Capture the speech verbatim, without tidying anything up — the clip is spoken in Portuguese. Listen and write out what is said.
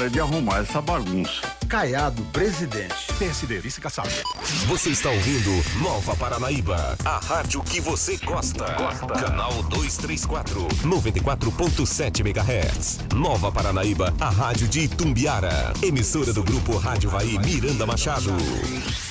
hora de arrumar essa bagunça. Caiado, presidente. P S D, vice-caçado. Você está ouvindo Nova Paranaíba, a rádio que você gosta. Gosta. Canal duzentos e trinta e quatro, noventa e quatro ponto sete megahertz. Nova Paranaíba, a rádio de Itumbiara. Emissora do grupo Rádio Vai Miranda Machado.